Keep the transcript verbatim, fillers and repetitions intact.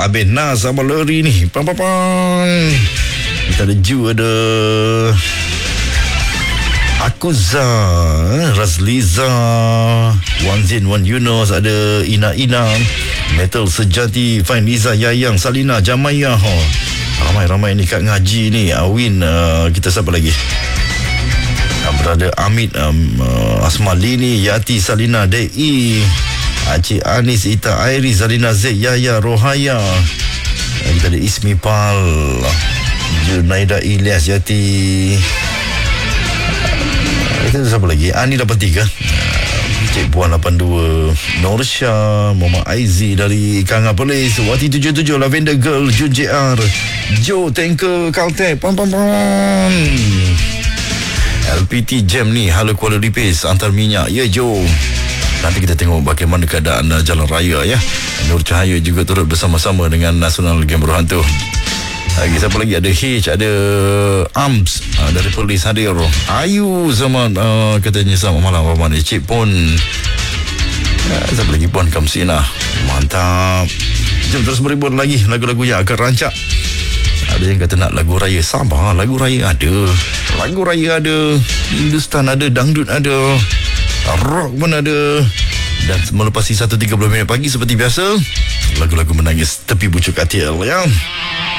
Abis Nas Abang Lori ni. Pam pam pam. Kita ada Ju, ada Akuza, Razliza, Wan Zin, Wan Yunus, ada Ina Ina, Metal Sejati, Fain Liza, Yayang, Salina, Jamaya. Oh, ramai-ramai ni kat ngaji ni. Awin, uh, kita siapa lagi? Berada Amit, um, uh, Asma Lini, Yati, Salina, Dei, Acik Anis, Ita Airi, Zalina Z, Yaya, Rohaya. Kita ada Ismi Pal, Junaida Ilyas, Yati. Kita ada siapa lagi? Ani lapan tiga, Cik Puan lapan dua, Norsha, Muhammad Aizi dari Kanga Polis, Wati tujuh tujuh, Lavender Girl, Jun J R, Joe Tanker Caltech, pam pam pam. L P T Jam ni, Halo Kuala Lipis, antar minyak. Ya Joe, nanti kita tengok bagaimana keadaan uh, jalan raya ya. Nur Cahaya juga turut bersama-sama dengan Nasional Game Berhantu. Lagi siapa lagi? Ada H, ada Arms uh, dari Polis hadir. Ayu zaman uh, katanya selamat malam Abang Cik Pon. Uh, siapa lagi? Puan Kamsina. Mantap. Jom terus beribun lagi lagu-lagu yang akan rancak. Ada yang kata nak lagu raya. Sabar, lagu raya ada. Lagu raya ada, Hindustan ada, dangdut ada, rock pun ada. Dan melepasi satu tiga puluh minit pagi seperti biasa, lagu-lagu menangis tepi bucuk katil ya.